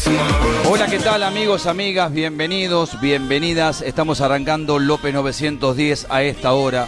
Hola, ¿qué tal amigos, amigas? Bienvenidos, bienvenidas. Estamos arrancando López 910 a esta hora.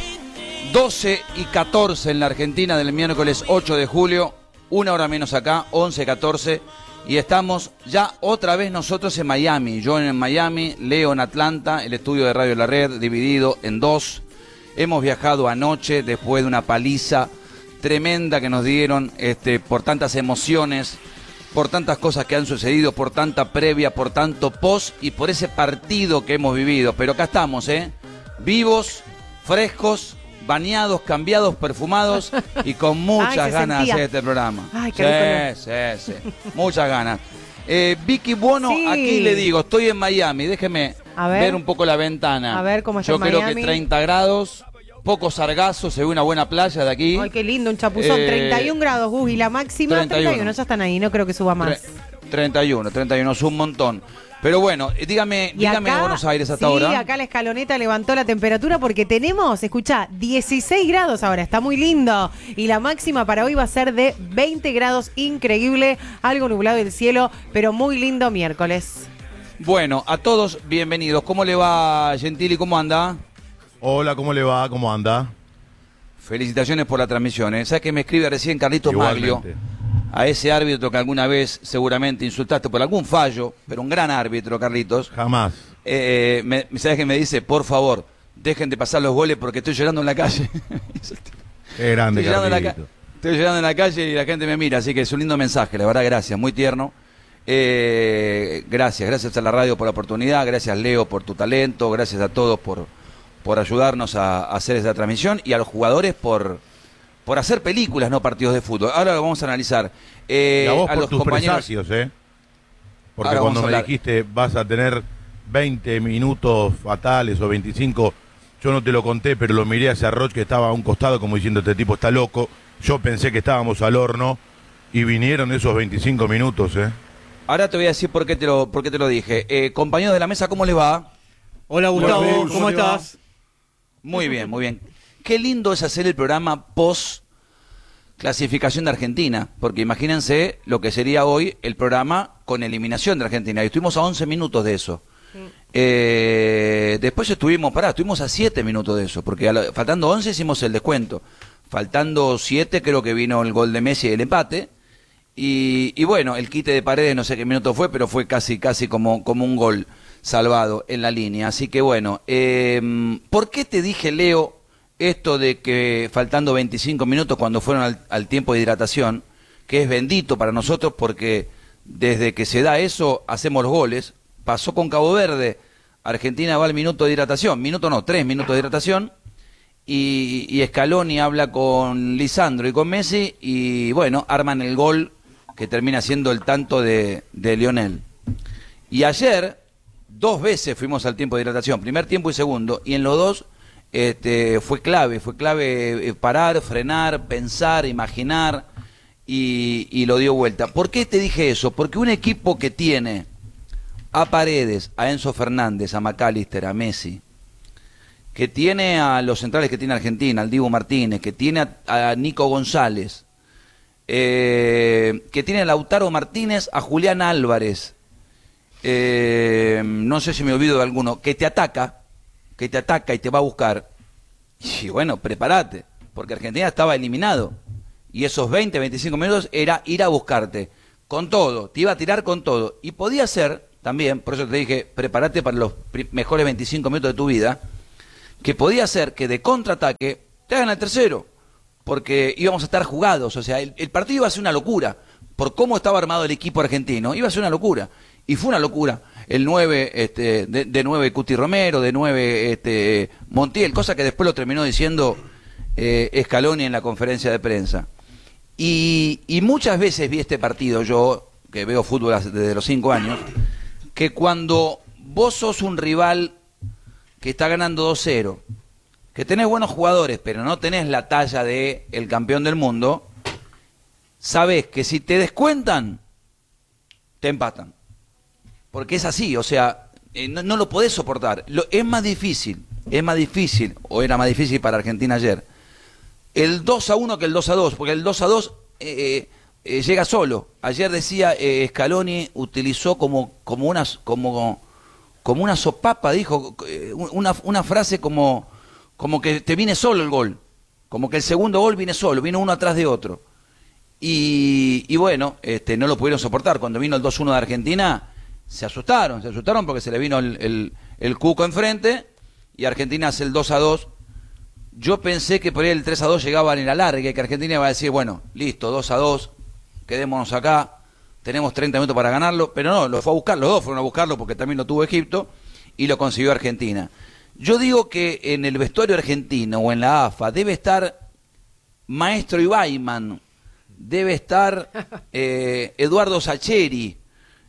12:14 en la Argentina del miércoles 8 de julio. Una hora menos acá, 11:14. Y estamos ya otra vez nosotros en Miami. Yo en Miami, Leo en Atlanta, el estudio de Radio La Red dividido en dos. Hemos viajado anoche después de una paliza tremenda que nos dieron por tantas emociones, por tantas cosas que han sucedido, por tanta previa, por tanto post y por ese partido que hemos vivido. Pero acá estamos, vivos, frescos, bañados, cambiados, perfumados y con muchas ganas de hacer este programa. Ay, qué sí. Muchas ganas. Vicky Buono, sí. Aquí le digo, estoy en Miami, déjeme ver un poco la ventana. A ver cómo está Yo en Miami. creo que 30 grados, poco sargazo, se ve una buena playa de aquí. Ay, qué lindo, un chapuzón, 31 grados, Gus, y la máxima 31, ya están ahí, no creo que suba más. 31, es un montón. Pero bueno, dígame acá, Buenos Aires hasta ahora. Sí, acá la escaloneta levantó la temperatura porque tenemos, escuchá, 16 grados ahora, está muy lindo. Y la máxima para hoy va a ser de 20 grados, increíble, algo nublado el cielo, pero muy lindo miércoles. Bueno, a todos bienvenidos. ¿Cómo le va, Gentili? ¿Cómo anda? Hola, ¿cómo le va? ¿Cómo anda? Felicitaciones por la transmisión. ¿Sabes que me escribe recién Carlitos Maglio? A ese árbitro que alguna vez seguramente insultaste por algún fallo, pero un gran árbitro, Carlitos. Jamás. ¿Sabes qué me dice? Por favor, dejen de pasar los goles porque estoy llorando en la calle. Qué grande, Carlitos. Estoy llorando en la calle y la gente me mira, así que es un lindo mensaje, la verdad, gracias, muy tierno. Gracias a la radio por la oportunidad, gracias Leo por tu talento, gracias a todos por ayudarnos a hacer esta transmisión y a los jugadores por hacer películas, no partidos de fútbol. Ahora lo vamos a analizar. Y a vos por los tus compañeros presagios, Porque ahora cuando me dijiste vas a tener 20 minutos fatales o 25, yo no te lo conté, pero lo miré hacia Roch que estaba a un costado como diciendo este tipo está loco. Yo pensé que estábamos al horno y vinieron esos 25 minutos, Ahora te voy a decir por qué te lo dije. Compañeros de la mesa, ¿cómo les va? Hola Gustavo, ¿cómo estás? Muy bien, muy bien. Qué lindo es hacer el programa post clasificación de Argentina, porque imagínense lo que sería hoy el programa con eliminación de Argentina. Y estuvimos a 11 minutos de eso. Después estuvimos a 7 minutos de eso, porque faltando 11 hicimos el descuento. Faltando 7 creo que vino el gol de Messi y el empate. Y bueno, el quite de Paredes no sé qué minuto fue, pero fue casi como un gol salvado en la línea. Así que bueno, ¿por qué te dije, Leo, esto de que faltando 25 minutos cuando fueron al tiempo de hidratación, que es bendito para nosotros porque desde que se da eso hacemos los goles? Pasó con Cabo Verde, Argentina va al minuto de hidratación, 3 minutos de hidratación, y Scaloni habla con Lisandro y con Messi, y bueno, arman el gol que termina siendo el tanto de Lionel. Y ayer, 2 veces fuimos al tiempo de hidratación, primer tiempo y segundo, y en los dos fue clave parar, frenar, pensar, imaginar y lo dio vuelta. ¿Por qué te dije eso? Porque un equipo que tiene a Paredes, a Enzo Fernández, a McAllister, a Messi, que tiene a los centrales que tiene Argentina, al Dibu Martínez, que tiene a Nico González, que tiene a Lautaro Martínez, a Julián Álvarez, no sé si me olvido de alguno, que te ataca y te va a buscar, y bueno, prepárate, porque Argentina estaba eliminado, y esos 20, 25 minutos era ir a buscarte, con todo, te iba a tirar con todo, y podía ser también, por eso te dije, prepárate para los mejores 25 minutos de tu vida, que podía ser que de contraataque te hagan el tercero, porque íbamos a estar jugados, o sea, el partido iba a ser una locura, por cómo estaba armado el equipo argentino, iba a ser una locura, y fue una locura. El 9, de 9 Cuti Romero, de 9 Montiel, cosa que después lo terminó diciendo Scaloni en la conferencia de prensa. Y muchas veces vi este partido, yo que veo fútbol desde los 5 años, que cuando vos sos un rival que está ganando 2-0, que tenés buenos jugadores, pero no tenés la talla de el campeón del mundo, sabés que si te descuentan, te empatan. Porque es así, o sea, no lo podés soportar. Es más difícil, o era más difícil para Argentina ayer, el 2-1 que el 2-2, porque el 2-2 llega solo. Ayer decía Scaloni utilizó como una sopapa, dijo una frase como que te viene solo el gol, como que el segundo gol viene solo, vino uno atrás de otro. Y bueno, no lo pudieron soportar. Cuando vino el 2-1 de Argentina, se asustaron porque se le vino el Cuco enfrente y Argentina hace el 2-2. Yo pensé que por ahí el 3-2 llegaba en el alargue, que Argentina iba a decir, bueno, listo, 2-2, quedémonos acá, tenemos 30 minutos para ganarlo, pero no, lo fue a buscar, los dos fueron a buscarlo porque también lo tuvo Egipto y lo consiguió Argentina. Yo digo que en el vestuario argentino o en la AFA debe estar Maestro Ibaiman, debe estar Eduardo Sacheri,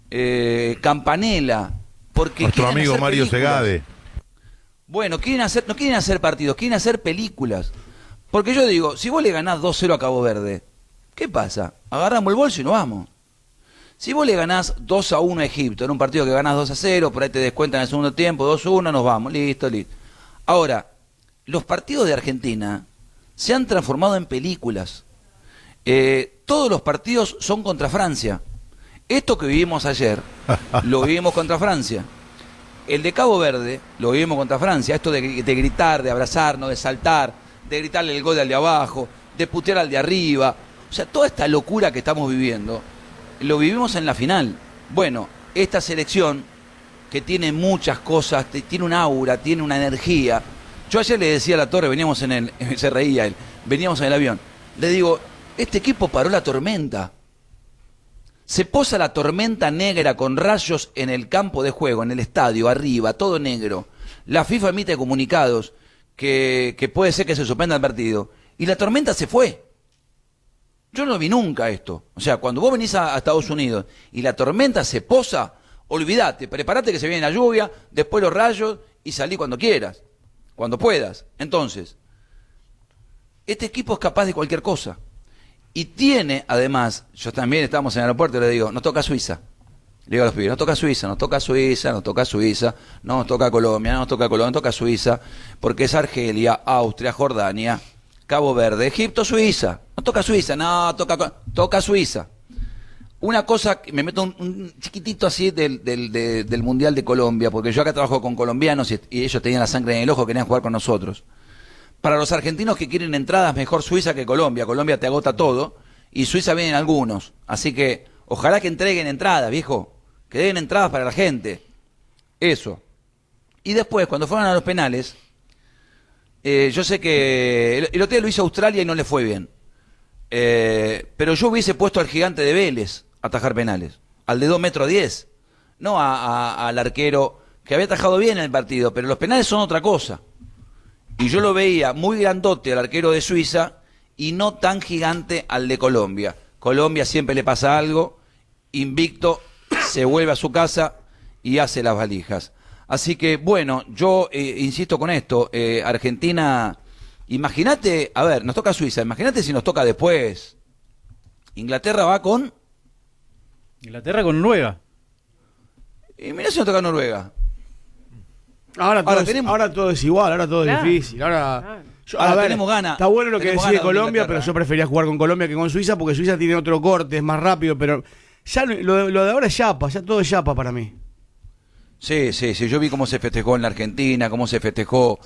Campanella, porque nuestro amigo Mario Segade. Bueno, no quieren hacer partidos, quieren hacer películas. Porque yo digo, si vos le ganás 2-0 a Cabo Verde, ¿qué pasa? Agarramos el bolso y nos vamos. Si vos le ganás 2-1 a Egipto, en un partido que ganás 2-0, por ahí te descuentan en el segundo tiempo, 2-1, nos vamos, listo. Ahora, los partidos de Argentina se han transformado en películas. Todos los partidos son contra Francia. Esto que vivimos ayer, lo vivimos contra Francia. El de Cabo Verde lo vivimos contra Francia, esto de gritar, de abrazarnos, de saltar, de gritarle el gol al de abajo, de putear al de arriba. O sea, toda esta locura que estamos viviendo, lo vivimos en la final. Bueno, esta selección, que tiene muchas cosas, tiene un aura, tiene una energía. Yo ayer le decía a La Torre, se reía él, veníamos en el avión, le digo, este equipo paró la tormenta. Se posa la tormenta negra con rayos en el campo de juego, en el estadio, arriba, todo negro. La FIFA emite comunicados que puede ser que se suspenda el partido. Y la tormenta se fue. Yo no vi nunca esto. O sea, cuando vos venís a Estados Unidos y la tormenta se posa, olvídate, preparate que se viene la lluvia, después los rayos y salí cuando quieras, cuando puedas. Entonces, este equipo es capaz de cualquier cosa. Y tiene, además, yo también estamos en el aeropuerto y le digo, nos toca Suiza. Le digo a los pibes, nos toca Suiza, nos toca Suiza, nos toca Suiza, no nos toca Colombia, no nos toca Colombia, nos toca Suiza, porque es Argelia, Austria, Jordania, Cabo Verde, Egipto, Suiza. No toca Suiza, no, toca Suiza. Una cosa, me meto un chiquitito así del Mundial de Colombia, porque yo acá trabajo con colombianos y ellos tenían la sangre en el ojo, querían jugar con nosotros. Para los argentinos que quieren entradas, mejor Suiza que Colombia. Colombia te agota todo y Suiza vienen algunos. Así que ojalá que entreguen entradas, viejo. Que den entradas para la gente. Eso. Y después, cuando fueron a los penales, yo sé que el otro día lo hizo Australia y no le fue bien. Pero yo hubiese puesto al gigante de Vélez a atajar penales. Al de 2,10 metros. No al arquero que había atajado bien en el partido. Pero los penales son otra cosa. Y yo lo veía muy grandote al arquero de Suiza y no tan gigante al de Colombia. Colombia siempre le pasa algo, invicto, se vuelve a su casa y hace las valijas. Así que, bueno, yo insisto con esto, Argentina, imagínate, a ver, nos toca Suiza, imagínate si nos toca después. Inglaterra va con... Inglaterra con Noruega. Y mirá si nos toca Noruega. Ahora todo es igual, ahora todo es difícil. Ahora tenemos ganas. Está bueno lo que decide Colombia, pero yo prefería jugar con Colombia que con Suiza, porque Suiza tiene otro corte, es más rápido, pero ya lo de ahora es yapa, ya todo es yapa para mí. Sí, yo vi cómo se festejó en la Argentina, cómo se festejó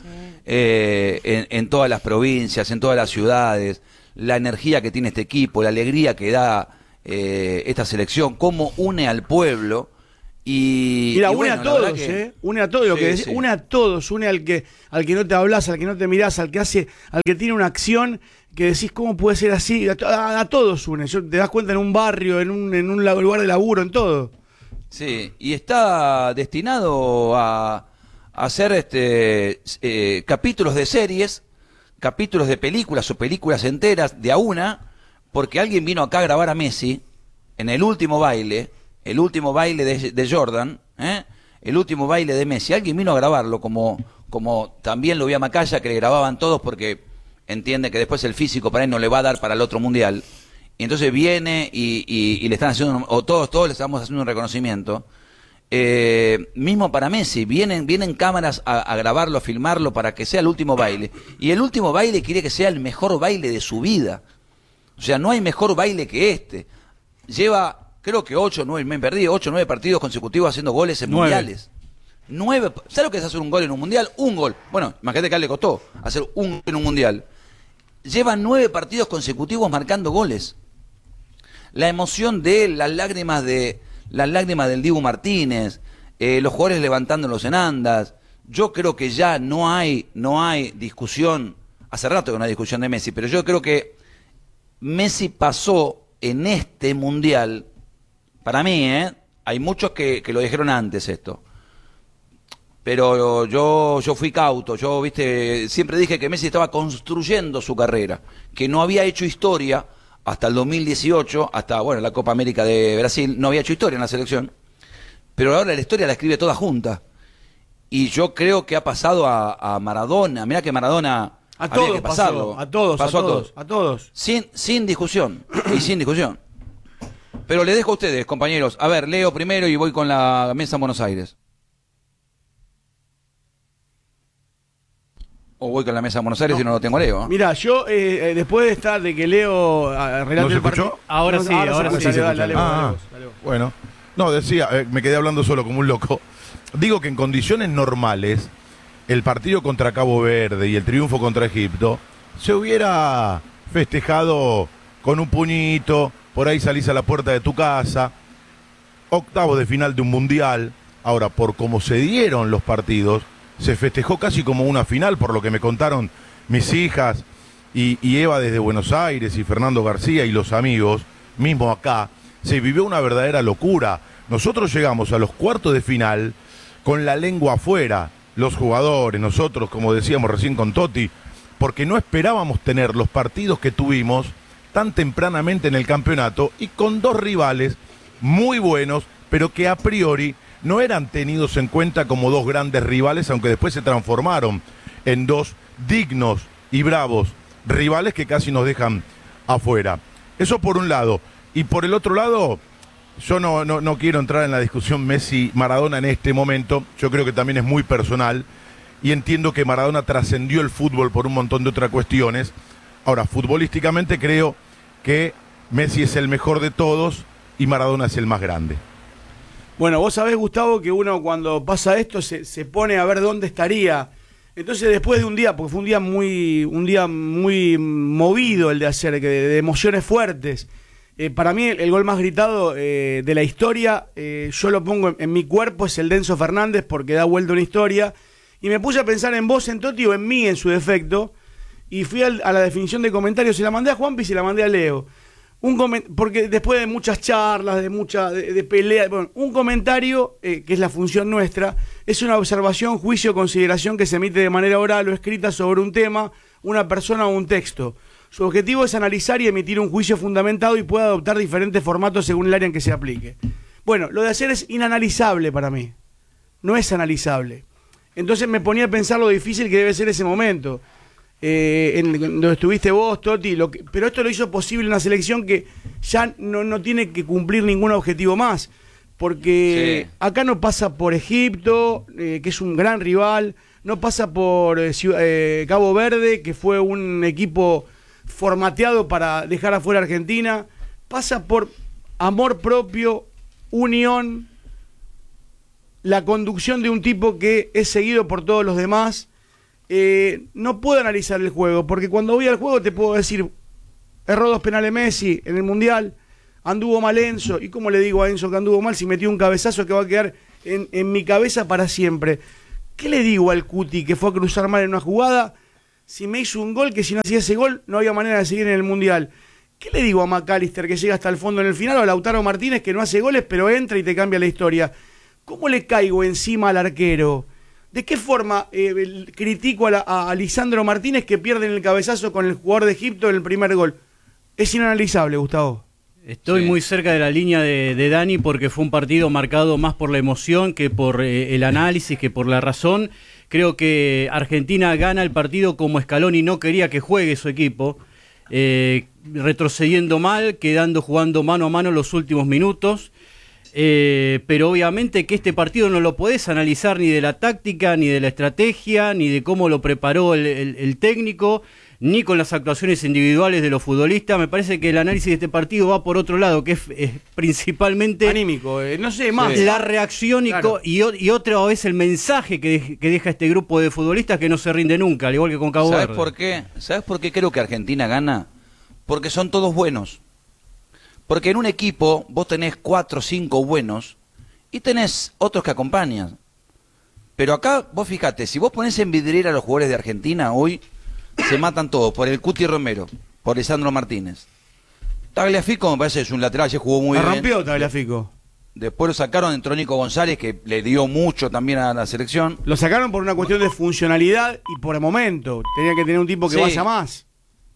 en todas las provincias, en todas las ciudades, la energía que tiene este equipo, la alegría que da esta selección, cómo une al pueblo. Y une bueno, a todos, une a todos, lo que decís, une a todos, une al que no te hablas, al que no te mirás, al que tiene una acción que decís cómo puede ser así, a todos une, te das cuenta en un barrio, en un lugar de laburo, en todo. Sí, y está destinado a hacer capítulos de series, capítulos de películas o películas enteras de a una, porque alguien vino acá a grabar a Messi en el último baile de Jordan, el último baile de Messi. Alguien vino a grabarlo, como también lo vi a Macaya, que le grababan todos porque entiende que después el físico para él no le va a dar para el otro mundial. Y entonces viene y le están haciendo, o todos le estamos haciendo un reconocimiento. Mismo para Messi, vienen cámaras a grabarlo, a filmarlo para que sea el último baile. Y el último baile quiere que sea el mejor baile de su vida. O sea, no hay mejor baile que este. lleva, creo que 8 o 9 partidos consecutivos haciendo goles en 9. mundiales. 9, ¿sabes lo que es hacer un gol en un mundial? Un gol. Bueno, imagínate que a él le costó hacer un gol en un mundial. Lleva 9 partidos consecutivos marcando goles. La emoción de él, las lágrimas del Dibu Martínez, los jugadores levantándolos en andas. Yo creo que ya no hay discusión. Hace rato que no hay discusión de Messi, pero yo creo que Messi pasó en este mundial. Para mí, hay muchos que lo dijeron antes esto. Pero yo fui cauto, siempre dije que Messi estaba construyendo su carrera, que no había hecho historia hasta el 2018, hasta la Copa América de Brasil, no había hecho historia en la selección, pero ahora la historia la escribe toda junta. Y yo creo que ha pasado a Maradona, mirá que Maradona había que pasarlo. A todos. Sin discusión, y sin discusión. Pero le dejo a ustedes, compañeros. A ver, leo primero y voy con la mesa en Buenos Aires. O voy con la mesa de Buenos Aires y no lo tengo a Leo. Mira, yo después de estar de que Leo relate ¿No se el partido. escuchó? Ahora sí. Dale, vos. Bueno, no, decía, me quedé hablando solo como un loco. Digo que en condiciones normales, el partido contra Cabo Verde y el triunfo contra Egipto se hubiera festejado con un puñito, por ahí salís a la puerta de tu casa, octavos de final de un mundial. Ahora, por cómo se dieron los partidos, se festejó casi como una final, por lo que me contaron mis hijas y Eva desde Buenos Aires y Fernando García y los amigos, mismo acá, se vivió una verdadera locura. Nosotros llegamos a los cuartos de final con la lengua afuera, los jugadores, nosotros, como decíamos recién con Totti, porque no esperábamos tener los partidos que tuvimos tan tempranamente en el campeonato y con dos rivales muy buenos, pero que a priori no eran tenidos en cuenta como dos grandes rivales, aunque después se transformaron en dos dignos y bravos rivales que casi nos dejan afuera. Eso por un lado. Y por el otro lado, yo no quiero entrar en la discusión Messi-Maradona en este momento. Yo creo que también es muy personal y entiendo que Maradona trascendió el fútbol por un montón de otras cuestiones. Ahora, futbolísticamente creo que Messi es el mejor de todos y Maradona es el más grande. Bueno, vos sabés, Gustavo, que uno cuando pasa esto se pone a ver dónde estaría. Entonces, después de un día, porque fue un día muy movido el de hacer, de emociones fuertes, para mí el gol más gritado de la historia, yo lo pongo en mi cuerpo, es el de Enzo Fernández, porque da vuelta una historia. Y me puse a pensar en vos, en Totti, o en mí en su defecto, y fui a la definición de comentarios, se la mandé a Juanpi y se la mandé a Leo. Porque después de muchas charlas, de peleas, bueno, un comentario, que es la función nuestra, es una observación, juicio, consideración que se emite de manera oral o escrita sobre un tema, una persona o un texto. Su objetivo es analizar y emitir un juicio fundamentado y puede adoptar diferentes formatos según el área en que se aplique. Bueno, lo de hacer es inanalizable para mí. No es analizable. Entonces me ponía a pensar lo difícil que debe ser ese momento. Donde estuviste vos, Totti, pero esto lo hizo posible una selección que ya no tiene que cumplir ningún objetivo más, porque acá no pasa por Egipto, que es un gran rival, no pasa por Cabo Verde, que fue un equipo formateado para dejar afuera a Argentina, pasa por amor propio, unión, la conducción de un tipo que es seguido por todos los demás. No puedo analizar el juego, porque cuando voy al juego te puedo decir, erró 2 penales Messi en el Mundial, anduvo mal Enzo, y cómo le digo a Enzo que anduvo mal si metió un cabezazo que va a quedar en mi cabeza para siempre. ¿Qué le digo al Cuti que fue a cruzar mal en una jugada si me hizo un gol que si no hacía ese gol no había manera de seguir en el Mundial? ¿Qué le digo a McAllister que llega hasta el fondo en el final, o a Lautaro Martínez que no hace goles pero entra y te cambia la historia? ¿Cómo le caigo encima al arquero? ¿De qué forma critico a Lisandro Martínez que pierde en el cabezazo con el jugador de Egipto en el primer gol? Es inanalizable, Gustavo. Estoy muy cerca de la línea de Dani, porque fue un partido marcado más por la emoción que por el análisis, que por la razón. Creo que Argentina gana el partido como Scaloni no quería que juegue su equipo, retrocediendo mal, jugando mano a mano los últimos minutos. Pero obviamente que este partido no lo podés analizar ni de la táctica, ni de la estrategia, ni de cómo lo preparó el técnico, ni con las actuaciones individuales de los futbolistas. Me parece que el análisis de este partido va por otro lado, que es principalmente anímico, no sé, más. la reacción Claro. y otra vez el mensaje que deja este grupo de futbolistas que no se rinde nunca, al igual que con Cabo ¿Sabes Verde. por qué? ¿Sabes por qué creo que Argentina gana? Porque son todos buenos. Porque en un equipo vos tenés 4 o 5 buenos y tenés otros que acompañan. Pero acá, vos fíjate, si vos ponés en vidriera a los jugadores de Argentina hoy, se matan todos, por el Cuti Romero, por Lisandro Martínez. Tagliafico me parece que es un lateral, ya jugó muy La bien. rompió Tagliafico. Después lo sacaron en Trónico González, que le dio mucho también a la selección. Lo sacaron por una cuestión de funcionalidad y por el momento. Tenía que tener un tipo que Sí. vaya más.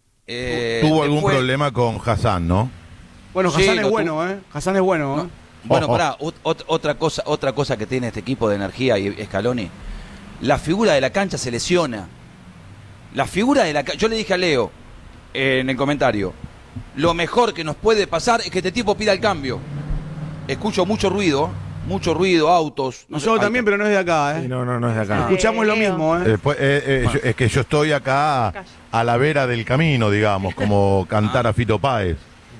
Tuvo algún Después- problema con Hassan, ¿no? Bueno, Sí, Hassan es lo bueno, ¿eh? Hassan es bueno, ¿eh? No. Bueno, Ojo. pará, otra cosa que tiene este equipo de energía y Scaloni, la figura de la cancha se lesiona. La figura de la cancha, yo le dije a Leo en el comentario, lo mejor que nos puede pasar es que este tipo pida el cambio. Escucho mucho ruido, autos. No sé, Nosotros ahí también, está. pero no es de acá, ¿eh? Sí, no es de acá. Escuchamos lo mismo, ¿eh? Después, es que yo estoy acá a la vera del camino, digamos, como cantar a Fito Páez.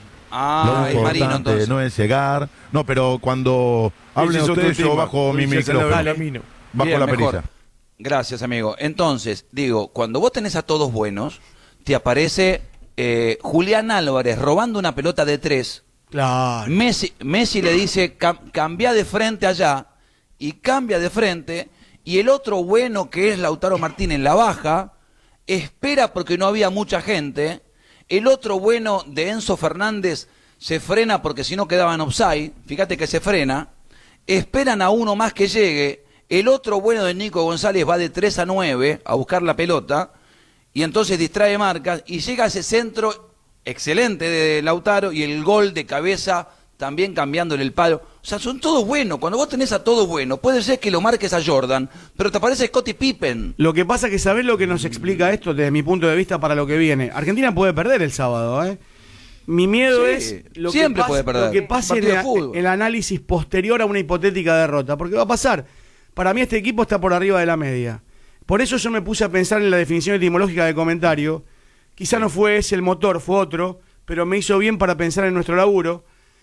Ah, Lo es Marino importante entonces. no es llegar. No, pero cuando hablen Ese es otro ustedes, yo tema. bajo mi Ese es el micrófono. camino. Bajo Bien, la mejor. perilla. Gracias, amigo. Entonces, digo, cuando vos tenés a todos buenos, te aparece Julián Álvarez robando una pelota de 3. Claro. Messi le dice, cambia de frente allá, y cambia de frente, y el otro bueno, que es Lautaro Martínez, la baja, espera porque no había mucha gente, el otro bueno de Enzo Fernández se frena porque si no quedaba en offside, fíjate que se frena, esperan a uno más que llegue, el otro bueno de Nico González va de 3 a 9 a buscar la pelota, y entonces distrae marcas, y llega ese centro excelente de Lautaro, y el gol de cabeza también cambiándole el palo. O sea, son todos buenos. Cuando vos tenés a todos buenos, puede ser que lo marques a Jordan, pero te aparece Scottie Pippen. Lo que pasa es que ¿sabés lo que nos explica esto desde mi punto de vista para lo que viene? Argentina puede perder el sábado, ¿eh? Mi miedo Sí, es lo siempre que puede perder. lo que pase Partido de fútbol. el análisis posterior a una hipotética derrota. Porque va a pasar. Para mí este equipo está por arriba de la media. Por eso yo me puse a pensar en la definición etimológica del comentario. Quizá no fue ese el motor, fue otro, pero me hizo bien para pensar en nuestro laburo.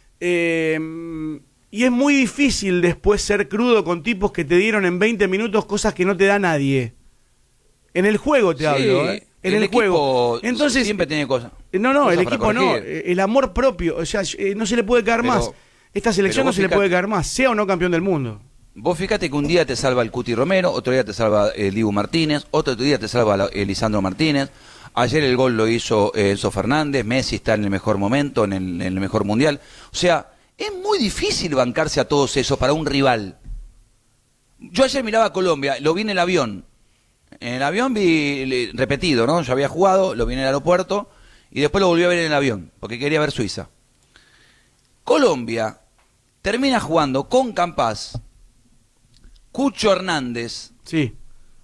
Y es muy difícil después ser crudo con tipos que te dieron en 20 minutos cosas que no te da nadie. En el juego te Sí, hablo, ¿eh? En el equipo juego. Entonces, siempre tiene cosas. No, cosas el para equipo no. corregir. El amor propio. O sea, no se le puede caer Pero- más. Esta selección pero no vos se le fíjate- puede caer más, sea o no campeón del mundo. Vos fíjate que un día te salva el Cuti Romero, otro día te salva el Dibu Martínez, otro día te salva el Lisandro Martínez. Ayer el gol lo hizo Enzo Fernández, Messi está en el mejor momento, en el mejor mundial. O sea, es muy difícil bancarse a todos esos para un rival. Yo ayer miraba a Colombia, lo vi en el avión. En el avión vi repetido, ¿no? Yo había jugado, lo vi en el aeropuerto y después lo volví a ver en el avión, porque quería ver Suiza. Colombia termina jugando con Campás, Cucho Hernández, Sí.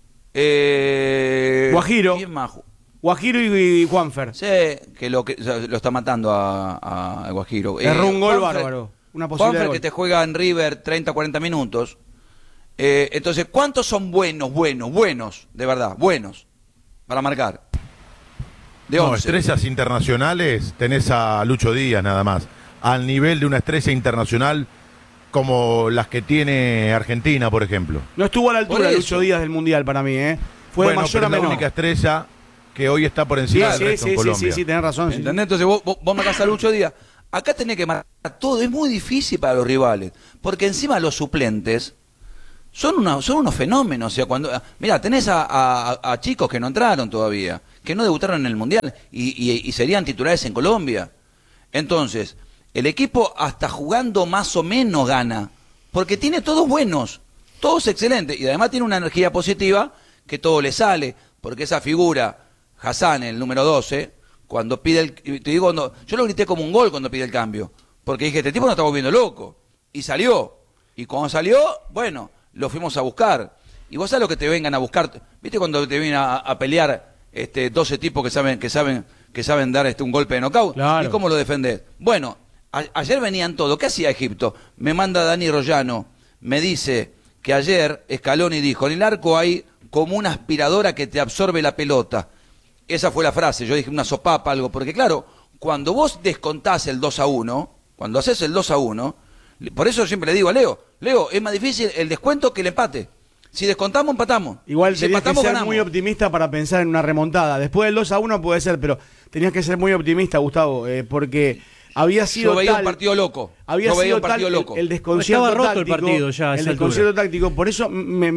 Guajiro. ¿quién más? Guajiro y Juanfer. Sí, que lo está matando a Guajiro. Erró un gol Juanfer- bárbaro. Una posibilidad de Juanfer gol. que te juega en River 30, 40 minutos. Entonces, ¿cuántos son buenos, de verdad, buenos, para marcar? De No, 11. estrellas internacionales tenés a Lucho Díaz nada más. Al nivel de una estrella internacional como las que tiene Argentina, por ejemplo. No estuvo a la Por altura eso. Lucho Díaz del Mundial para mí, ¿eh? Fue de Bueno, mayor pero a es la menor. única estrella que hoy está por Sí, encima del sí, resto en sí, Colombia. sí, tenés razón. sí. ¿Entendés? Entonces vos marcás a Lucho Díaz. Acá tenés que marcar todo. Es muy difícil para los rivales. Porque encima los suplentes son unos fenómenos. O sea, cuando mira, tenés a chicos que no entraron todavía, que no debutaron en el Mundial y serían titulares en Colombia. Entonces, el equipo hasta jugando más o menos gana. Porque tiene todos buenos, todos excelentes. Y además tiene una energía positiva que todo le sale. Porque esa figura, Hassan, el número 12, cuando pide te digo, yo lo grité como un gol cuando pide el cambio. Porque dije, este tipo no está volviendo loco. Y salió. Y cuando salió, bueno, lo fuimos a buscar. Y vos sabés lo que te vengan a buscar. ¿Viste cuando te vienen a pelear 12 tipos que saben dar un golpe de knockout? Claro. ¿Y cómo lo defendés? Bueno, ayer venían todos. ¿Qué hacía Egipto? Me manda Dani Rollano. Me dice que ayer Scaloni dijo, en el arco hay como una aspiradora que te absorbe la pelota. esa fue la frase, yo dije una sopapa, algo, porque claro, cuando vos descontás el 2-1, cuando haces el 2-1, por eso siempre le digo a Leo, es más difícil el descuento que el empate. Si descontamos, empatamos. Igual si tenías empatamos, que ser ganamos. muy optimista para pensar en una remontada. Después del 2-1 puede ser, pero tenías que ser muy optimista, Gustavo, porque había sido yo veía tal, un partido loco. había yo veía sido un partido tal loco. el desconcierto Estaba roto táctico, el partido ya a el esa desconcierto altura. táctico. Por eso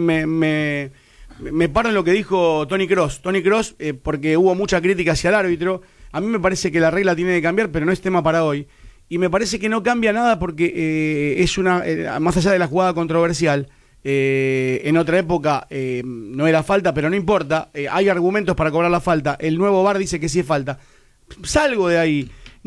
me paro en lo que dijo Toni Kroos. Toni Kroos, porque hubo mucha crítica hacia el árbitro. A mí me parece que la regla tiene que cambiar, pero no es tema para hoy. Y me parece que no cambia nada porque es una, más allá de la jugada controversial, en otra época no era falta, pero no importa. Hay argumentos para cobrar la falta. El nuevo VAR dice que sí es falta. Salgo de ahí.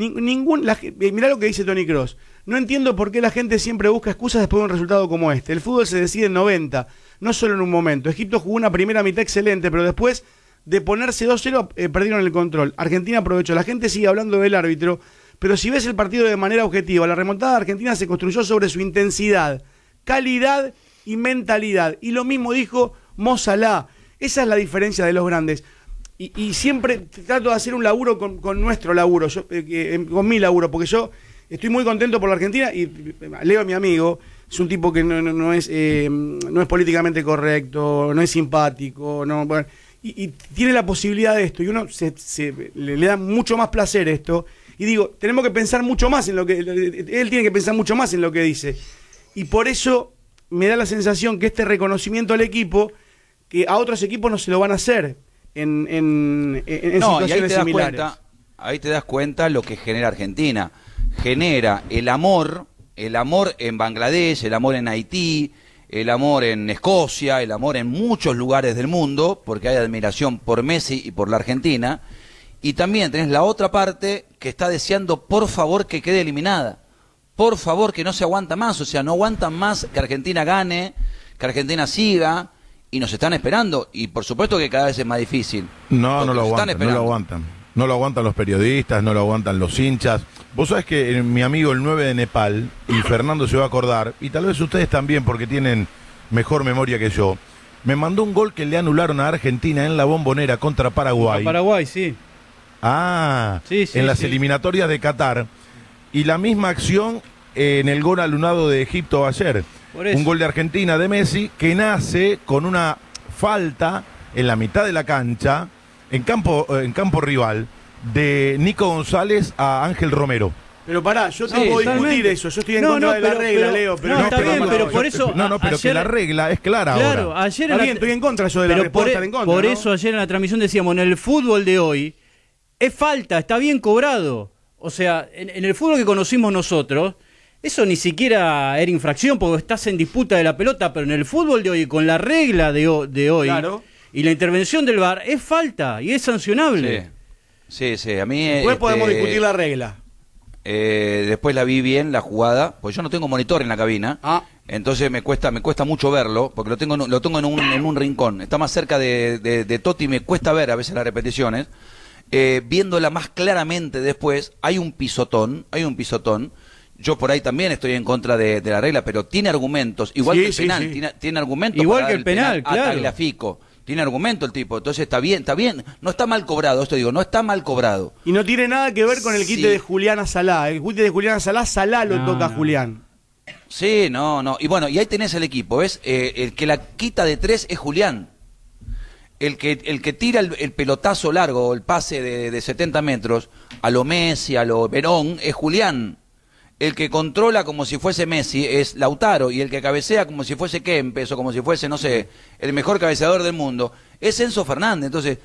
Mirá lo que dice Toni Kroos. No entiendo por qué la gente siempre busca excusas después de un resultado como este. El fútbol se decide en 90, no solo en un momento. Egipto jugó una primera mitad excelente, pero después de ponerse 2-0 perdieron el control. Argentina aprovechó. La gente sigue hablando del árbitro, pero si ves el partido de manera objetiva, la remontada de Argentina se construyó sobre su intensidad, calidad y mentalidad. Y lo mismo dijo Mo Salah. Esa es la diferencia de los grandes. Y siempre trato de hacer un laburo con nuestro laburo, con mi laburo, porque yo estoy muy contento por la Argentina y Leo, mi amigo, es un tipo que no es políticamente correcto, no es simpático, bueno, y tiene la posibilidad de esto, y uno le da mucho más placer esto, y digo, tenemos que pensar mucho más en lo que, él tiene que pensar mucho más en lo que dice, y por eso me da la sensación que este reconocimiento al equipo, que a otros equipos no se lo van a hacer en situaciones similares. Ahí te das cuenta lo que genera Argentina. Genera el amor en Bangladesh, el amor en Haití, el amor en Escocia, el amor en muchos lugares del mundo, porque hay admiración por Messi y por la Argentina, y también tenés la otra parte que está deseando por favor que quede eliminada, por favor, que no se aguanta más, o sea, no aguantan más que Argentina gane, que Argentina siga, y nos están esperando, y por supuesto que cada vez es más difícil. No lo aguantan. No lo aguantan los periodistas, no lo aguantan los hinchas. Vos sabés que mi amigo el 9 de Nepal, y Fernando se va a acordar, y tal vez ustedes también porque tienen mejor memoria que yo, me mandó un gol que le anularon a Argentina en la Bombonera contra Paraguay. Paraguay, sí. Sí, en las eliminatorias de Qatar. Y la misma acción en el gol anulado de Egipto ayer. Un gol de Argentina de Messi que nace con una falta en la mitad de la cancha, en campo rival, de Nico González a Ángel Romero. Pero pará, yo te puedo discutir eso, yo estoy en contra de la regla, Leo. Pero está bien, pero por eso... pero que la regla es clara ahora. Claro, ayer... Estoy en contra yo de la respuesta en contra. Por eso ayer en la transmisión decíamos, en el fútbol de hoy, es falta, está bien cobrado. O sea, en el fútbol que conocimos nosotros... Eso ni siquiera era infracción porque estás en disputa de la pelota, pero en el fútbol de hoy, con la regla de hoy claro, y la intervención del VAR, es falta y es sancionable. Sí, a mí... Después podemos discutir la regla. Después la vi bien, la jugada, pues yo no tengo monitor en la cabina, entonces me cuesta mucho verlo, porque lo tengo en un rincón, está más cerca de Totti, me cuesta ver a veces las repeticiones. Viéndola más claramente después, hay un pisotón. Yo por ahí también estoy en contra de la regla, pero tiene argumentos, igual que el penal, tiene argumentos. Igual para que el penal, claro. A Tagliafico, tiene argumento el tipo, entonces está bien, no está mal cobrado, no está mal cobrado. Y no tiene nada que ver con el quite de Julián a Salah, el quite de Julián a Salah lo toca a Julián. Sí, no, y bueno, y ahí tenés el equipo, ¿ves? El que la quita de 3 es Julián. El que tira el pelotazo largo, el pase de 70 metros, a lo Messi, a lo Verón, es Julián. El que controla como si fuese Messi es Lautaro, y el que cabecea como si fuese Kempes o como si fuese, no sé, el mejor cabeceador del mundo es Enzo Fernández. Entonces,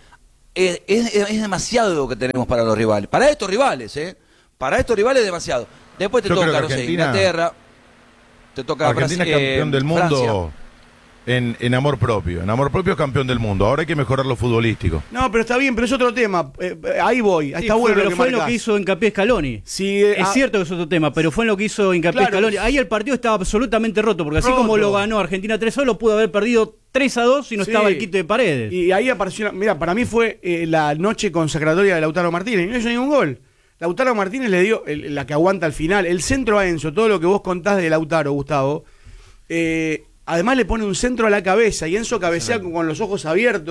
es demasiado lo que tenemos para los rivales. Para estos rivales, Para estos rivales es demasiado. Después te toca, no sé, Inglaterra, te toca Argentina es campeón del mundo en amor propio. En amor propio es campeón del mundo. Ahora hay que mejorar lo futbolístico. No, pero está bien, pero es otro tema. Ahí voy. Está bueno pero fue lo que hizo hincapié Scaloni. Sí, es cierto que es otro tema, pero fue en lo que hizo hincapié Scaloni. Ahí el partido estaba absolutamente roto, porque así como lo ganó Argentina 3-0, lo pudo haber perdido 3-2 si no estaba el quite de Paredes. Y ahí apareció, mira, para mí fue la noche consacratoria de Lautaro Martínez. No hizo ningún gol. Lautaro Martínez le dio la que aguanta al final, el centro a Enzo, todo lo que vos contás de Lautaro, Gustavo. Además le pone un centro a la cabeza y Enzo cabecea con los ojos abiertos.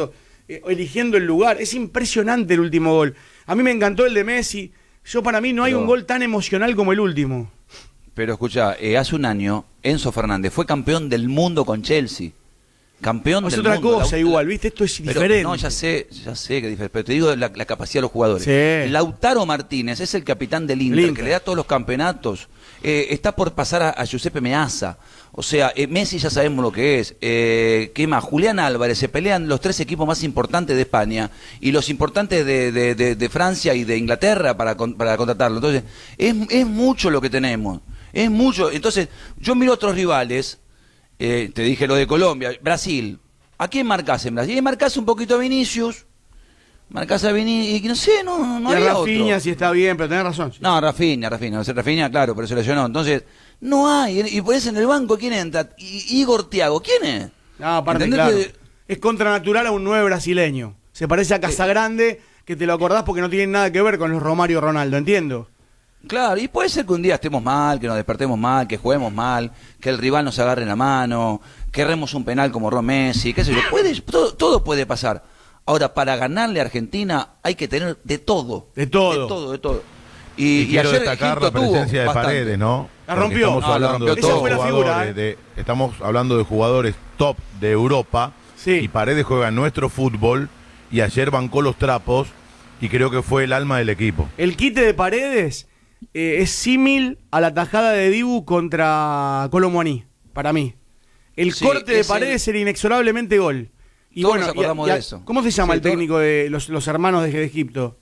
eligiendo el lugar. Es impresionante el último gol. A mí me encantó el de Messi. Para mí no hay un gol tan emocional como el último. Pero escucha, hace un año Enzo Fernández fue campeón del mundo con Chelsea. Campeón del mundo. Es otra cosa igual, ¿viste? Esto es diferente. No, ya sé que es diferente, pero te digo la capacidad de los jugadores. Sí. Lautaro Martínez es el capitán del Inter, que le da todos los campeonatos. Está por pasar a Giuseppe Meazza. O sea, Messi ya sabemos lo que es. ¿Qué más? Julián Álvarez, se pelean los 3 equipos más importantes de España y los importantes de Francia y de Inglaterra para contratarlo. Entonces, es mucho lo que tenemos. Es mucho. Entonces, yo miro a otros rivales. Te dije lo de Colombia, Brasil. ¿A quién marcás en Brasil? Marcás un poquito a Vinicius. Marcás a Vinicius. Y no sé, no y había Rafinha, otro. si está bien, pero tenés razón. Sí. No, Rafinha, claro, pero se lesionó. Entonces, no hay. Y por eso en el banco, ¿quién entra? Igor Thiago, ¿quién es? No, aparte, claro. Es contranatural a un 9 brasileño. Se parece a Casagrande, que te lo acordás porque no tiene nada que ver con los Romario y Ronaldo, entiendo. Claro, y puede ser que un día estemos mal, que nos despertemos mal, que juguemos mal, que el rival nos agarre en la mano, que erremos un penal como Messi, qué sé yo. Todo puede pasar. Ahora, para ganarle a Argentina hay que tener de todo. De todo. Y quiero ayer destacar Egipto la presencia tuvo de bastante. Paredes, ¿no? La rompió. Estamos hablando de Esa fue la figura, estamos hablando de jugadores top de Europa. Sí. Y Paredes juega en nuestro fútbol y ayer bancó los trapos y creo que fue el alma del equipo. El quite de Paredes es símil a la tajada de Dibu contra Colomboani, para mí. El corte de Paredes era inexorablemente gol. Y Todos bueno, nos acordamos de eso. ¿Cómo se llama Sí, el técnico de los hermanos de Egipto?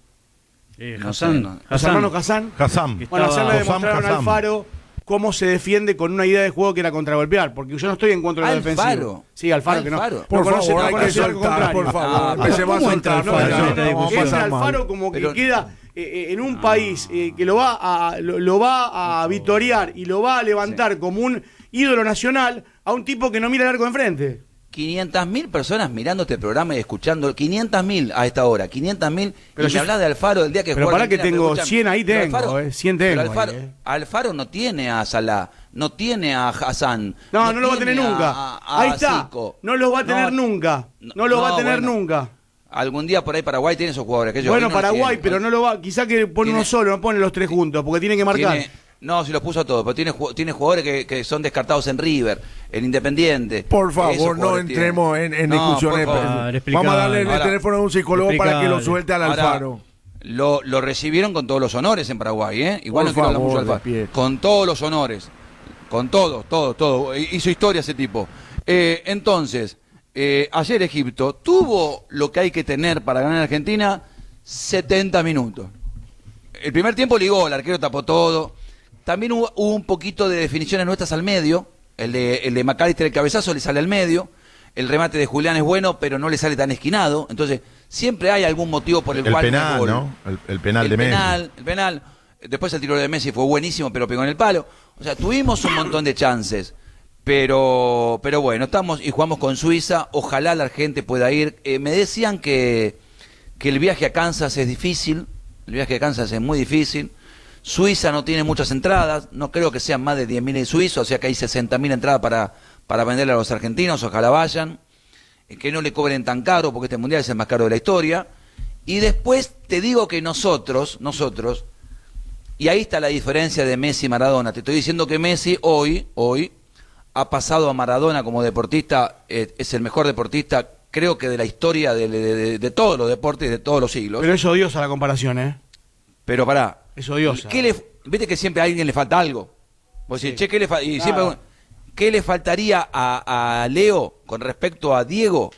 Hassan. Los hermanos Hassan. Hassam. Bueno, ayer le Hossam demostraron a Hassam. Alfaro cómo se defiende con una idea de juego que era contragolpear, porque yo no estoy en contra de lo Alfaro. defensivo. Sí, Alfaro, que no. Alfaro. Por no conoce- favor, no hay que conoce algo soltar, contrario. por favor. Ah, Se va a ¿cómo soltar. entra No, Alfaro? no, no, vamos a Entra pasar mal. Alfaro como Pero- que queda en un país que lo va a vitorear y lo va a levantar como un ídolo nacional a un tipo que no mira el arco enfrente. 500.000 personas mirando este programa y escuchando, 500.000 a esta hora, 500.000, Pero y yo- me hablas de Alfaro el día que pero juega pará que Argentina, tengo pero escuchame, 100 ahí pero tengo, 100 pero tengo Alfaro, ahí, Alfaro no tiene a Salah, no tiene a Hassan. No lo va a tener tiene nunca. a Ahí está. Zico. No los va a tener nunca. No los va a tener bueno, nunca. Algún día por ahí Paraguay tiene esos jugadores. Que ellos Bueno, hoy no los Paraguay, tienen. pero no lo va. Quizá que pone Tiene- uno solo, no pone los 3 juntos, porque tiene que marcar. No, si los puso a todos, pero tiene jugadores que son descartados en River, en Independiente. Por Esos favor, no jugadores entremos tienen. en No, discusiones. por favor. Vamos a darle Ahora, el teléfono a un psicólogo para que lo suelte al Ahora, Alfaro. Lo recibieron con todos los honores en Paraguay, ¿eh? Igual Por no quiero hablar mucho favor, de Alfaro. de pie. Con todos los honores. Con todo. Hizo historia ese tipo. Entonces, ayer Egipto tuvo lo que hay que tener para ganar a Argentina, 70 minutos. El primer tiempo ligó, el arquero tapó todo. También hubo un poquito de definiciones nuestras al medio. El de McAllister, el cabezazo, le sale al medio. El remate de Julián es bueno, pero no le sale tan esquinado. Entonces, siempre hay algún motivo por el cual El no hay penal, gol. ¿no? El penal de Messi. El penal. Después el tiro de Messi fue buenísimo, pero pegó en el palo. O sea, tuvimos un montón de chances. Pero bueno, estamos y jugamos con Suiza. Ojalá la gente pueda ir. Me decían que el viaje a Kansas es difícil. El viaje a Kansas es muy difícil. Suiza no tiene muchas entradas. No creo que sean más de 10.000 en Suiza. O sea que hay 60.000 entradas para venderle a los argentinos. Ojalá vayan. Que no le cobren tan caro, porque este mundial es el más caro de la historia. Y después te digo que nosotros, y ahí está la diferencia de Messi y Maradona. Te estoy diciendo que Messi hoy ha pasado a Maradona como deportista, es el mejor deportista, creo que de la historia de todos los deportes, de todos los siglos. Pero es odiosa la comparación, ¿eh? Pero pará. Es odiosa. Viste que siempre a alguien le falta algo. Vos decís, che, ¿qué le faltaría a Leo con respecto a Diego?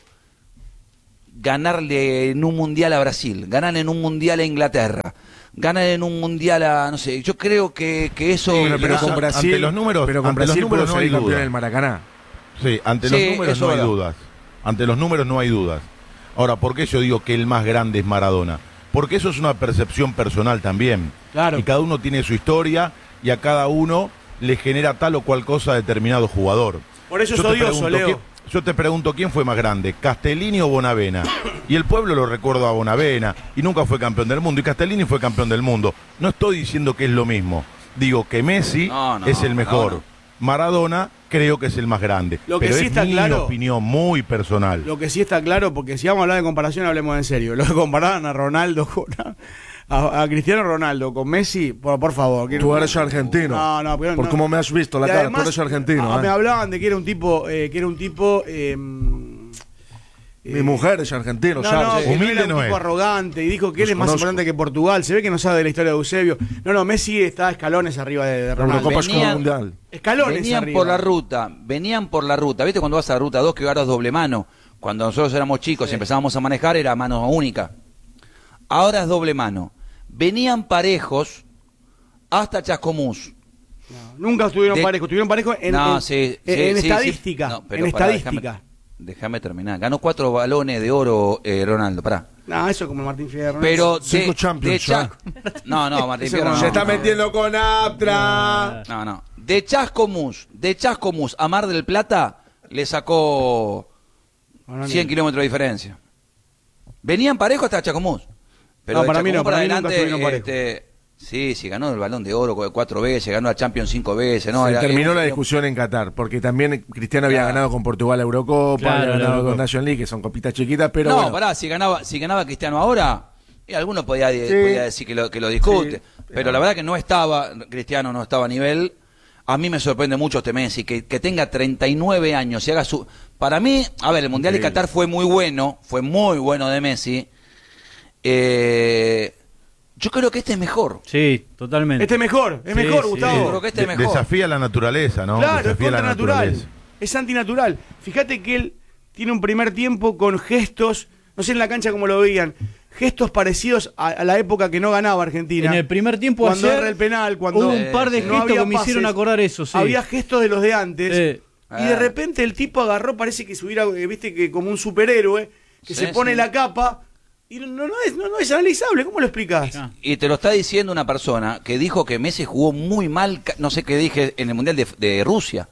Ganarle en un mundial a Brasil, ganarle en un mundial a Inglaterra, ganarle en un mundial a, no sé, yo creo que eso... Sí, pero Ante con Brasil, los números- pero con ante los Brasil números pudo no hay salir campeón duda. del Maracaná. Sí, ante Sí, los números eso no hay es verdad. dudas. Ante los números no hay dudas. Ahora, ¿por qué yo digo que el más grande es Maradona? Porque eso es una percepción personal también. Claro. Y cada uno tiene su historia y a cada uno le genera tal o cual cosa a determinado jugador. Por eso Yo es te odioso, pregunto, Leo. yo te pregunto, ¿quién fue más grande? ¿Castellini o Bonavena? Y el pueblo lo recuerda a Bonavena y nunca fue campeón del mundo. Y Castellini fue campeón del mundo. No estoy diciendo que es lo mismo. Digo que Messi No, es el mejor. Maradona creo que es el más grande. Lo que pero sí es está mi claro, opinión muy personal. Lo que sí está claro, porque si vamos a hablar de comparación, hablemos en serio. Lo que comparaban a Ronaldo a Cristiano Ronaldo con Messi, por favor. Tú eres argentino. No, por cómo me has visto la cara, además, tú eres argentino. Me hablaban de que era un tipo, Mi mujer es argentino, ¿sabes? Que Humilde era un no tipo es. arrogante y dijo que él es más conozco. importante que Portugal. Se ve que no sabe de la historia de Eusebio. No, Messi está a escalones arriba de La Ronaldo. Eurocopa es como Venían- mundial. Escalones Venían arriba. venían por la ruta. ¿Viste cuando vas a la ruta 2 que agarras doble mano? Cuando nosotros éramos chicos y empezábamos a manejar era mano única. Ahora es doble mano. Venían parejos hasta Chascomús. No, nunca estuvieron parejos. Estuvieron parejos en estadística. No, pero en pará, estadística. Déjame terminar. Ganó 4 balones de oro Ronaldo, pará. No, eso como Martín Fierro. Pero 5 Champions, No, Martín Eso Fierro no. no. Se está metiendo con Aptra. No. De Chascomús a Mar del Plata le sacó 100 kilómetros de diferencia. Venían parejos hasta Chascomús. Pero No, de para mí no, Chascomús para mí nunca estuvieron adelante, sí, ganó el Balón de Oro 4 veces, ganó la Champions 5 veces. No, Se era- terminó era- la discusión en Qatar, porque también Cristiano había Claro. ganado con Portugal la Eurocopa, Claro, había la ganado Eurocopa. con National League, que son copitas chiquitas, pero no, bueno. pará, si ganaba Cristiano ahora, alguno podía decir que lo discute. Sí, pero la verdad que Cristiano no estaba a nivel. A mí me sorprende mucho este Messi, que tenga 39 años y haga su... Para mí, a ver, el Mundial de Qatar fue muy bueno de Messi. Yo creo que este es mejor. Sí, totalmente. Este es mejor, Sí, mejor, sí. Gustavo. Yo creo que este es mejor. Desafía la naturaleza, ¿no? Claro, es Desafía la contranatural. naturaleza. Es antinatural. Fíjate que él tiene un primer tiempo con gestos, no sé en la cancha cómo lo veían, gestos parecidos a la época que no ganaba Argentina. En el primer tiempo cuando ayer erra el penal, cuando hubo un par de no gestos había que me hicieron pases, acordar eso, sí. Había gestos de los de antes. Sí. Y de repente el tipo agarró, parece que se hubiera, viste, que como un superhéroe, que Sí, se pone sí. la capa y no es analizable. ¿Cómo lo explicás? Ya. Y te lo está diciendo una persona que dijo que Messi jugó muy mal, no sé qué dije, en el Mundial de Rusia.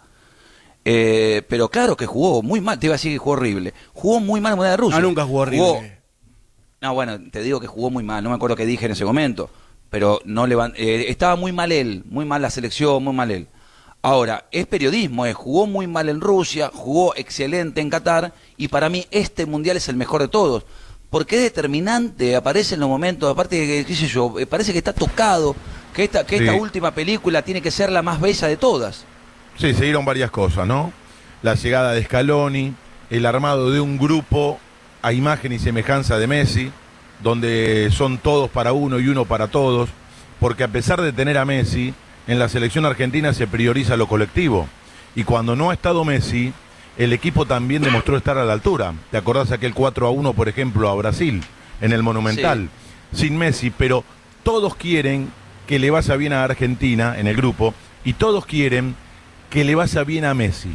Pero claro que jugó muy mal, te iba a decir que jugó horrible. Jugó muy mal en el Mundial de Rusia. No, nunca jugó horrible. No, bueno, te digo que jugó muy mal, no me acuerdo qué dije en ese momento. Pero estaba muy mal él, muy mal la selección, muy mal él. Ahora, es periodismo, jugó muy mal en Rusia, jugó excelente en Qatar, y para mí este Mundial es el mejor de todos. Porque es determinante, aparece en los momentos, aparte de, qué sé yo, parece que está tocado, que esta última película tiene que ser la más bella de todas. Sí, se dieron varias cosas, ¿no? La llegada de Scaloni, el armado de un grupo a imagen y semejanza de Messi, donde son todos para uno y uno para todos, porque a pesar de tener a Messi, en la selección argentina se prioriza lo colectivo. Y cuando no ha estado Messi, el equipo también demostró estar a la altura. ¿Te acordás aquel 4-1, por ejemplo, a Brasil, en el Monumental? Sí. Sin Messi, pero todos quieren que le vaya bien a Argentina en el grupo, y todos quieren que le vaya bien a Messi.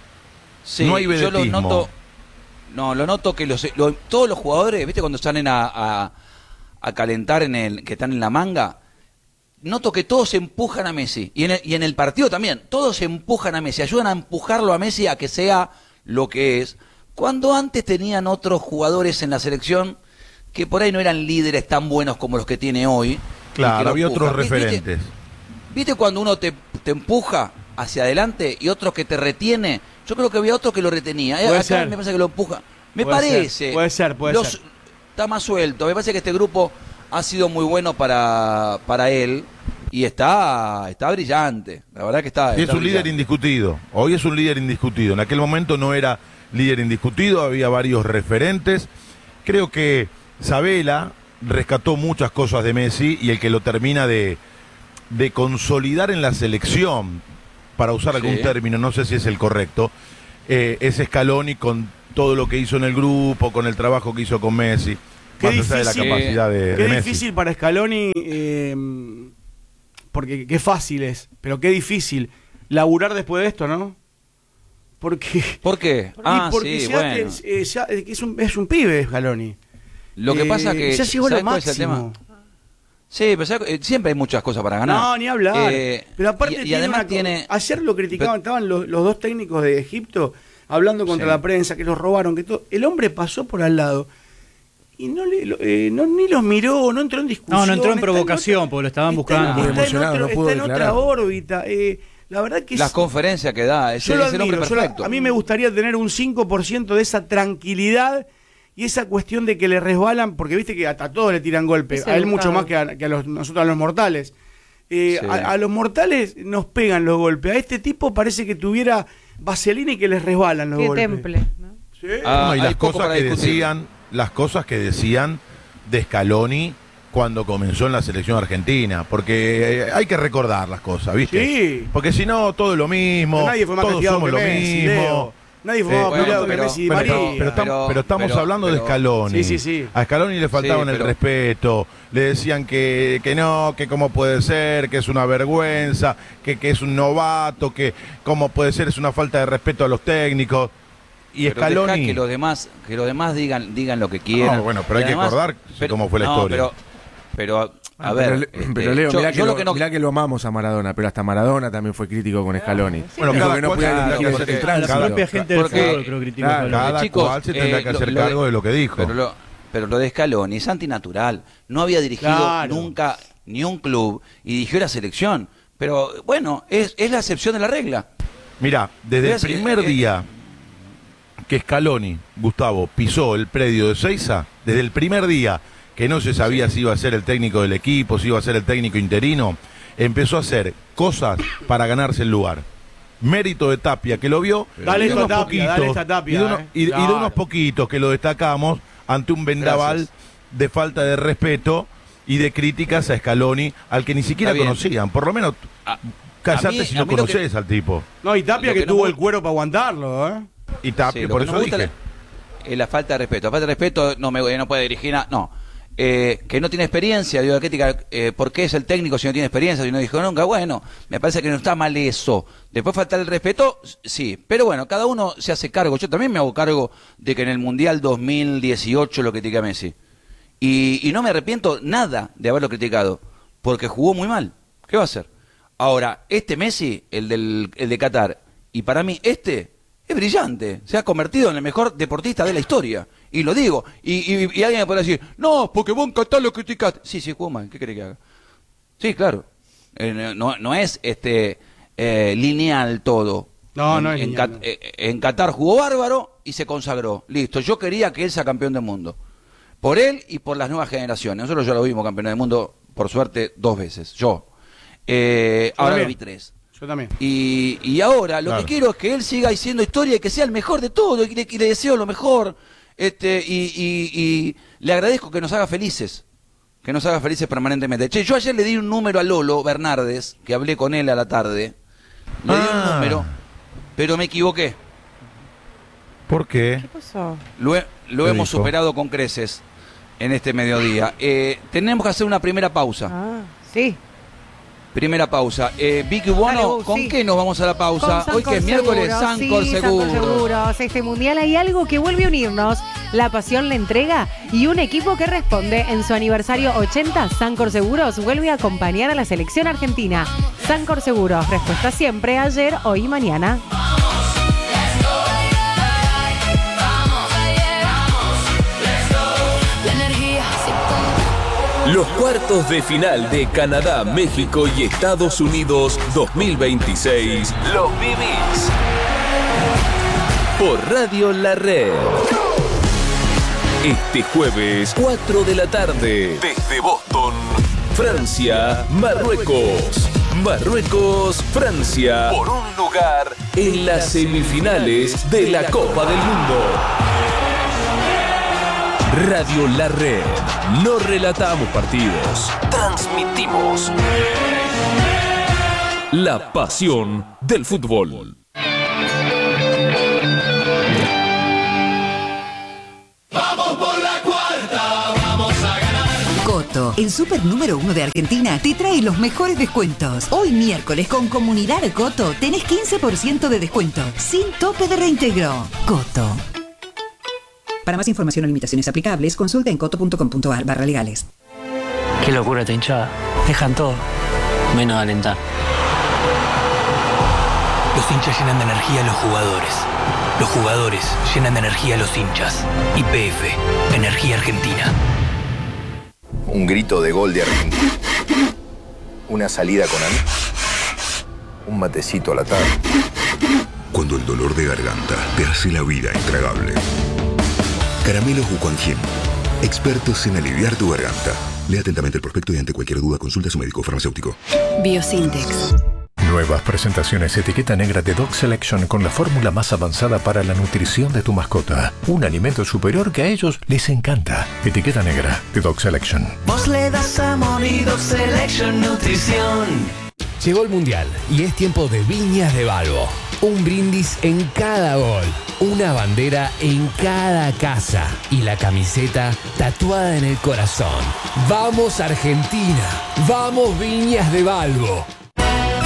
Sí, No hay yo vedetismo. lo noto que todos los jugadores, ¿viste cuando salen a calentar que están en la manga? Noto que todos empujan a Messi. Y en el partido también, todos empujan a Messi, ayudan a empujarlo a Messi a que sea lo que es. Cuando antes tenían otros jugadores en la selección que por ahí no eran líderes tan buenos como los que tiene hoy. Claro, había otros ¿Viste? referentes. ¿Viste cuando uno te empuja hacia adelante y otro que te retiene? Yo creo que había otro que lo retenía. Puede Acá ser. me parece que lo empuja. Me Puede parece. ser, puede ser, puede ser. Está más suelto. Me parece que este grupo ha sido muy bueno para él y está brillante. La verdad que está. Y es está un líder brillante. indiscutido. Hoy es un líder indiscutido. En aquel momento no era líder indiscutido, había varios referentes. Creo que Sabela rescató muchas cosas de Messi y el que lo termina de consolidar en la selección, para usar algún término, no sé si es el correcto, es Scaloni con todo lo que hizo en el grupo, con el trabajo que hizo con Messi, Qué más allá de la difícil, capacidad de Qué Messi. difícil para Scaloni, porque qué fácil es, pero qué difícil laburar después de esto, ¿no? Porque ¿Por qué? porque Sí, ya bueno. es un pibe Scaloni. Lo que pasa que ya llegó lo ¿sabes cuál es el máximo. tema? Sí, pero siempre hay muchas cosas para ganar. No, ni hablar. Pero aparte y tiene además una ayer lo criticaban, estaban los dos técnicos de Egipto hablando contra Sí. la prensa, que los robaron, que todo. El hombre pasó por al lado y ni los miró, no entró en discusión. No entró en está provocación, porque lo estaban buscando. Está en Emocionado, no pudo otra declarar. órbita. La verdad que Las conferencias que da, yo lo es el hombre admiro, perfecto. a mí me gustaría tener un 5% de esa tranquilidad y esa cuestión de que le resbalan, porque viste que a todos le tiran golpe, Es a él educado. mucho más que a nosotros, a los mortales. A los mortales nos pegan los golpes. A este tipo parece que tuviera vaselina y que les resbalan los Qué golpes. temple, ¿no? Sí. No, y hay las poco cosas para que discutir. decían, las cosas que decían de Scaloni cuando comenzó en la selección argentina, porque hay que recordar las cosas, ¿viste? Sí. Porque si no, todo es lo mismo, Pero nadie fue más todos castigado somos que lo Messi, mismo. Leo. Nadie fue más bueno, peleado que pero- Messi y Pero, María. pero estamos pero- hablando de pero- Scaloni. Sí. A Scaloni le faltaban Sí, el pero- respeto, le decían que no, que cómo puede ser, que es una vergüenza, que es un novato, que cómo puede ser, es una falta de respeto a los técnicos. Y Pero dejá Scaloni... que los demás digan lo que quieran. No, bueno, pero hay Y que además- acordar cómo fue la historia. Pero a ver, Pero Leo, mirá yo lo que no... mirá que lo amamos a Maradona, pero hasta Maradona también fue crítico con Scaloni. Bueno, Dijo cada que no cual- podía claro, dirigir porque- el A tránsito. la propia gente del porque- fútbol creo que critica claro, Scaloni. Cada Chicos, cual se tendrá que hacer lo cargo de lo que dijo. Pero lo de Scaloni es antinatural. No había dirigido Claro. nunca ni un club y dirigió la selección. Pero bueno, es la excepción de la regla. Mirá, desde el Mirá, primer día que Scaloni, Gustavo, pisó el predio de Seiza, desde el primer día que no se sabía si iba a ser el técnico del equipo, si iba a ser el técnico interino, empezó a hacer cosas para ganarse el lugar. Mérito de Tapia, que lo vio, Dale y de esta unos Tapia, dale esta Tapia, y de unos- y de Claro. unos poquitos que lo destacamos ante un vendaval Gracias. de falta de respeto y de críticas a Scaloni, al que ni siquiera Está bien. conocían. Por lo menos, A callate mí- si a no mí lo que- conoces al tipo. No, y Tapia Lo que que no tuvo me- el cuero para aguantarlo, ¿eh? Y Tapia, Sí, lo por que no eso me gusta dije. es la falta de respeto. La falta de respeto no puede dirigir nada. No. Que no tiene experiencia, digo, la crítica, ¿por qué es el técnico si no tiene experiencia, si no dijo nunca? Bueno, me parece que no está mal eso. Después faltar el respeto, sí. Pero bueno, cada uno se hace cargo. Yo también me hago cargo de que en el Mundial 2018 lo critiqué a Messi. Y no me arrepiento nada de haberlo criticado, porque jugó muy mal. ¿Qué va a hacer? Ahora, este Messi, el de Qatar, y para mí es brillante. Se ha convertido en el mejor deportista de la historia. Y lo digo. Y alguien me puede decir, no, porque vos en Qatar lo criticaste. Sí, jugó mal. ¿Qué querés que haga? Sí, claro. No es lineal todo. No, no es lineal, no. En Qatar jugó bárbaro y se consagró. Listo. Yo quería que él sea campeón del mundo. Por él y por las nuevas generaciones. Nosotros ya lo vimos campeón del mundo, por suerte, 2 veces. Yo. Ahora lo vi 3. Yo también. Y ahora lo Claro. que quiero es que él siga haciendo historia y que sea el mejor de todo. Y le deseo lo mejor. Y le agradezco que nos haga felices. Que nos haga felices permanentemente. Che, yo ayer le di un número a Lolo Bernardes, que hablé con él a la tarde. Le di un número, pero me equivoqué. ¿Por qué? ¿Qué pasó? Lo ¿Qué hemos dijo? superado con creces en este mediodía. Tenemos que hacer una primera pausa. Ah, sí. Primera pausa. Vicky Bono, Dale, Gus, ¿con sí. qué nos vamos a la pausa? Con Hoy que es miércoles, Sancor sí, Seguro. Sancor Seguros. Este mundial hay algo que vuelve a unirnos. La pasión, la entrega y un equipo que responde. En su aniversario 80, Sancor Seguros vuelve a acompañar a la selección argentina. Sancor Seguros, respuesta siempre, ayer, hoy y mañana. Los cuartos de final de Canadá, México y Estados Unidos 2026 los vivís por Radio La Red. Este jueves, 4 de la tarde, desde Boston, Francia, Marruecos. Marruecos, Francia, por un lugar en las semifinales de la Copa del Mundo. Radio La Red. No relatamos partidos, transmitimos la pasión del fútbol. Coto, el super número 1 de Argentina, te trae los mejores descuentos. Hoy miércoles con Comunidad Coto tenés 15% de descuento, sin tope de reintegro. Coto. Para más información o limitaciones aplicables, consulta en coto.com.ar/legales. Qué locura esta hinchada. Dejan todo, menos alentar. Los hinchas llenan de energía a los jugadores. Los jugadores llenan de energía a los hinchas. YPF, Energía Argentina. Un grito de gol de Argentina. Una salida con amigos. un matecito a la tarde. Cuando el dolor de garganta te hace la vida intragable. Caramelos Wuquanjin, expertos en aliviar tu garganta. Lea atentamente el prospecto y ante cualquier duda consulta a su médico farmacéutico. Biosintex. Nuevas presentaciones etiqueta negra de Dog Selection con la fórmula más avanzada para la nutrición de tu mascota. Un alimento superior que a ellos les encanta. Etiqueta negra de Dog Selection. Vos le das amor y Dog Selection Nutrición. Llegó el Mundial y es tiempo de Viñas de Balbo. Un brindis en cada gol, una bandera en cada casa y la camiseta tatuada en el corazón. ¡Vamos Argentina! ¡Vamos Viñas de Balbo!